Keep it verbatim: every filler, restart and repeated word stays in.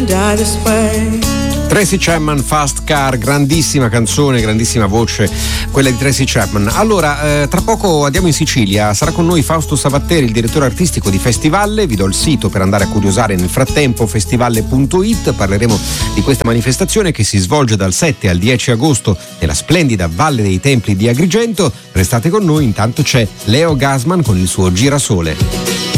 Tracy Chapman, Fast Car, grandissima canzone, grandissima voce, quella di Tracy Chapman. Allora, eh, tra poco andiamo in Sicilia, sarà con noi Fausto Savatteri, il direttore artistico di Festivalle. Vi do il sito per andare a curiosare nel frattempo, festivalle punto it. Parleremo di questa manifestazione che si svolge dal sette al dieci agosto nella splendida Valle dei Templi di Agrigento. Restate con noi, intanto c'è Leo Gassman con il suo Girasole.